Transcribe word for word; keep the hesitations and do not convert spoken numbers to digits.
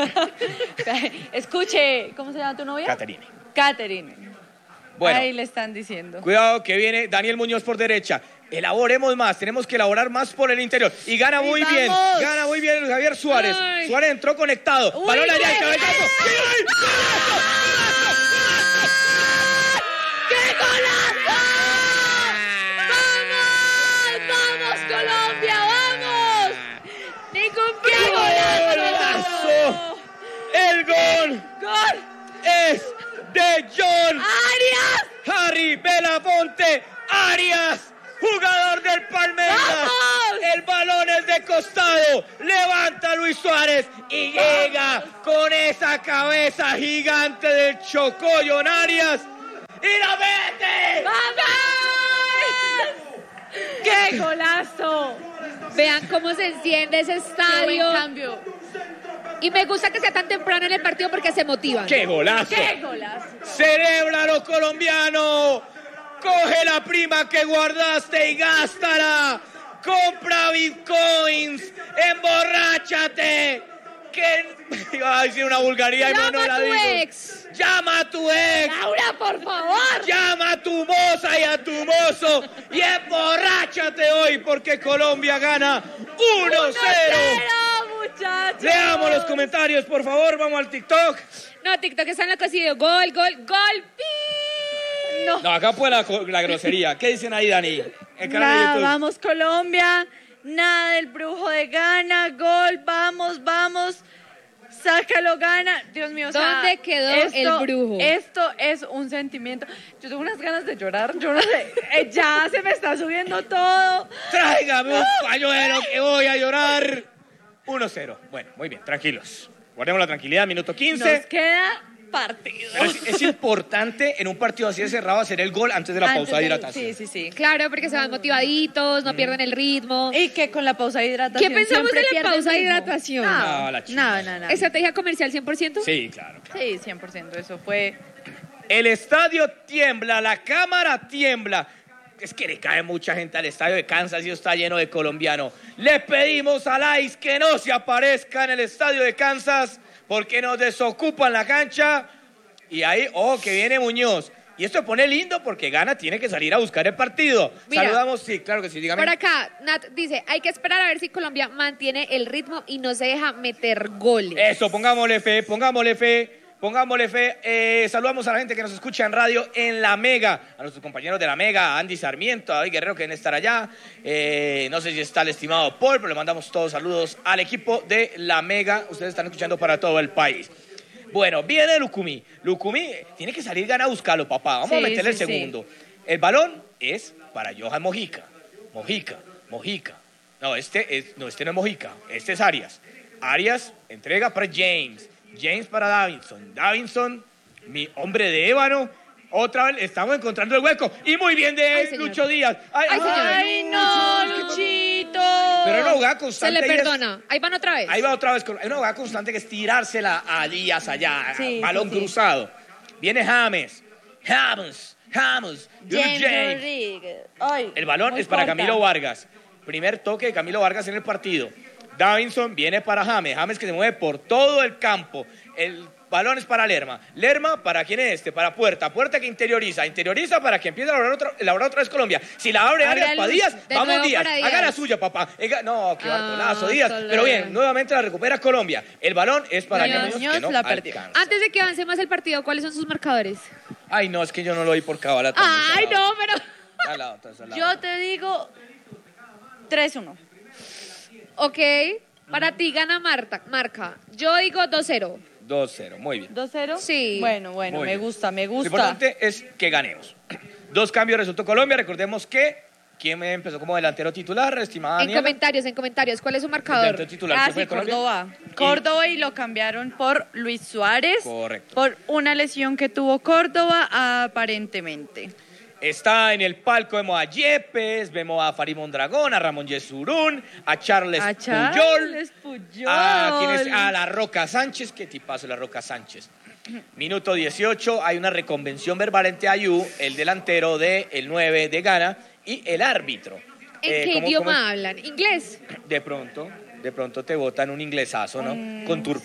Escuche, ¿cómo se llama tu novia? Caterine. Caterine. Bueno, ahí le están diciendo. Cuidado que viene Daniel Muñoz por derecha. Elaboremos más, tenemos que elaborar más por el interior. Y gana muy ¡Y bien, vamos! gana muy bien Javier Suárez. Ay. Suárez entró conectado. Uy, Balón allá, el qué cabezazo. bien. ¡Ay! ¡Qué golazo! ¡Vamos! ¡Vamos, Colombia! ¡Vamos! ¡Ningún ¡Qué golazo! ¡El gol! ¡Gol! ¡Es de John ¡Arias! Harry Belafonte Arias! Jugador del Palmeiras. ¡Vamos! El balón es de costado. Levanta Luis Suárez y llega con esa cabeza gigante del Chocó John Arias. ¡Y la mete! ¡Vamos! ¡Qué golazo! Vean cómo se enciende ese ¡Qué buen estadio. cambio! Y me gusta que sea tan temprano en el partido porque se motivan. ¡Qué golazo! ¡Qué golazo! ¡Celébralo, colombiano! Coge la prima que guardaste y gástala. Compra bitcoins. Emborráchate. Que iba a decir una vulgaridad y Llama no la a tu digo. ex. Llama a tu ex. ¡Laura, por favor! Llama a tu moza y a tu mozo y emborráchate hoy porque Colombia gana uno cero. muchachos! Leamos los comentarios, por favor. Vamos al TikTok. No, TikTok está enloquecido. Gol, gol, gol. ¡Pi! No. No, acá fue la, la grosería. ¿Qué dicen ahí, Dani? El canal de Nada, YouTube. vamos Colombia, nada del brujo de Gana, gol, vamos, vamos, sácalo, Gana. Dios mío, o sea, ¿Dónde quedó esto, el brujo? Esto es un sentimiento. Yo tengo unas ganas de llorar, yo no sé, eh, ya se me está subiendo todo. Tráigame un pañuelo que voy a llorar. uno cero. Bueno, muy bien, tranquilos. Guardemos la tranquilidad, minuto quince. Nos queda partido. Pero es, es importante en un partido así de cerrado hacer el gol antes de la Antes pausa de del- hidratación. Sí, sí, sí. Claro, porque se van motivaditos, no pierden el ritmo. Y que con la pausa de hidratación. ¿Qué pensamos siempre de la pierde el pausa de ritmo. hidratación? No, No, la chica. no, no, no. ¿Estrategia comercial cien por ciento? Sí, claro. claro. Sí, cien por ciento, eso fue. El estadio tiembla, la cámara tiembla. Es que le cae mucha gente al estadio de Kansas y está lleno de colombianos. Le pedimos a Lais que no se aparezca en el estadio de Kansas porque nos desocupan la cancha. Y ahí, oh, que viene Muñoz. Y esto pone lindo porque Gana tiene que salir a buscar el partido. Mira. Saludamos, sí, claro que sí, dígame. Por acá, Nat dice, hay que esperar a ver si Colombia mantiene el ritmo y no se deja meter goles. Eso, pongámosle fe, pongámosle fe, pongámosle fe. Eh, saludamos a la gente que nos escucha en radio en La Mega, a nuestros compañeros de La Mega, a Andy Sarmiento, a David Guerrero que deben estar allá. Eh, no sé si está el estimado Paul, pero le mandamos todos saludos al equipo de La Mega. Ustedes están escuchando para todo el país. Bueno, viene Lucumí. Lucumí tiene que salir Gana a buscarlo, papá. Vamos Sí, a meterle sí, el segundo. El balón es para Johan Mojica. Mojica, Mojica. No, este, es, no, este no es Mojica. Este es Arias. Arias entrega para James. James para Davinson. Davinson, mi hombre de ébano. Otra vez estamos encontrando el hueco. Y muy bien de Ay, señor. Lucho Díaz. Ay, señor. ¡Ay, no, Luchito! Pero una jugada Se constante. le y es- perdona. Ahí van otra vez. Ahí va otra vez. Con, hay una jugada constante que es tirársela a Díaz allá. Sí, balón sí, sí. cruzado. Viene James. James. James. James, James. Rodríguez. Ay, El balón muy es para corta. Camilo Vargas. Primer toque de Camilo Vargas en el partido. Davinson viene para James. James que se mueve por todo el campo. El balón es para Lerma. Lerma, ¿para quién es este? Para Puerta. Puerta que interioriza. Interioriza para que empiece a elaborar otra, elaborar otra vez Colombia. Si la abre Abre Arias a para Luz. Díaz, De vamos nuevo Díaz. para Díaz. Haga la suya, papá. Ega- no, qué Ah, bartolazo, Díaz. Toledo. Pero bien, nuevamente la recupera Colombia. El balón es para Muñoz, Muñoz, Muñoz que no la perdió. alcanza. Antes de que avance más el partido, ¿cuáles son sus marcadores? Ay, no, es que yo no lo oí por cabala. Ay, no, pero... Al lado, entonces, al lado. Yo te digo tres uno. Ok, para ti gana Marta, marca. Yo digo dos cero. dos cero, muy bien. ¿dos cero? Sí. Bueno, bueno, Muy me bien. gusta, me Lo gusta. importante es que ganemos. Dos cambios resultó Colombia. Recordemos que ¿quién empezó como delantero titular? Estimada En Daniela. comentarios, en comentarios, ¿cuál es su El marcador? delantero titular. Ah, ¿quién fue sí, de Colombia? Córdoba. Y- Córdoba y lo cambiaron por Luis Suárez. Correcto. Por una lesión que tuvo Córdoba, aparentemente. Está en el palco, vemos a Yepes, vemos a Farid Mondragón, a Ramón Yesurún, a Charles, A Puyol, Charles Puyol. a, ¿quién es? A la Roca Sánchez. Qué tipazo la Roca Sánchez. Minuto dieciocho, hay una reconvención verbal entre Ayú, el delantero de el nueve de Ghana, y el árbitro. ¿En Eh, qué ¿cómo- idioma cómo es? hablan? ¿Inglés? De pronto, de pronto te botan un inglesazo, ¿no? Mm, Con